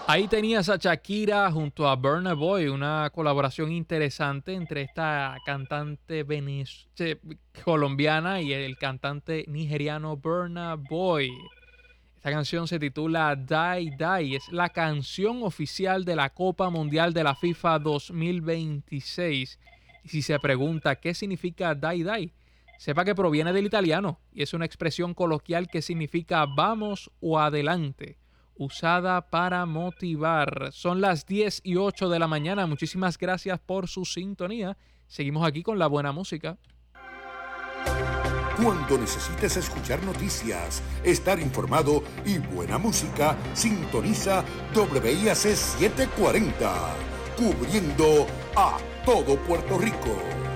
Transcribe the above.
Ahí tenías a Shakira junto a Burna Boy, una colaboración interesante entre esta cantante colombiana y el cantante nigeriano Burna Boy. Esta canción se titula Die Die, es la canción oficial de la Copa Mundial de la FIFA 2026. Y si se pregunta qué significa Die Die, sepa que proviene del italiano y es una expresión coloquial que significa vamos o adelante, usada para motivar. Son las 10:08 de la mañana. Muchísimas gracias por su sintonía. Seguimos aquí con la buena música. Cuando necesites escuchar noticias, estar informado y buena música, sintoniza WIAC 740, cubriendo a todo Puerto Rico.